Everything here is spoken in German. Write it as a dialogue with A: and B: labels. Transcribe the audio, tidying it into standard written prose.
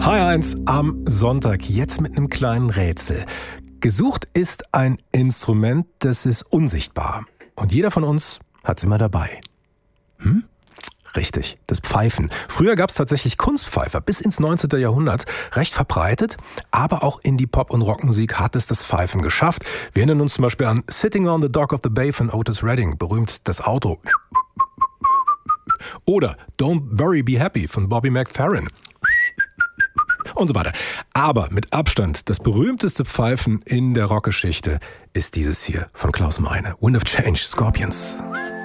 A: HR1 am Sonntag, jetzt mit einem kleinen Rätsel. Gesucht ist ein Instrument, das ist unsichtbar. Und jeder von uns hat es immer dabei. Richtig, das Pfeifen. Früher gab es tatsächlich Kunstpfeifer bis ins 19. Jahrhundert. Recht verbreitet, aber auch in die Pop- und Rockmusik hat es das Pfeifen geschafft. Wir erinnern uns zum Beispiel an Sitting on the Dock of the Bay von Otis Redding, berühmt das Auto. Oder Don't Worry Be Happy von Bobby McFerrin. Und so weiter. Aber mit Abstand das berühmteste Pfeifen in der Rockgeschichte ist dieses hier von Klaus Meine. Wind of Change, Scorpions.